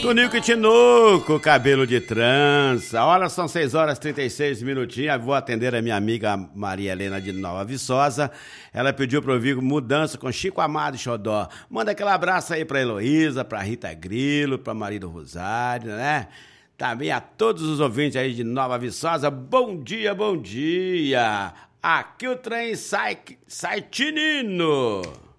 Tunico e Tinoco, cabelo de trança. Olha, são 6h36. Vou atender a minha amiga Maria Helena de Nova Viçosa. Ela pediu para ouvir Mudança com Chico Amado e Xodó. Manda aquele abraço aí para Heloísa, para Rita Grilo, para Maria do Rosário, né? Também a todos os ouvintes aí de Nova Viçosa. Bom dia, bom dia. Aqui o trem sai tinindo.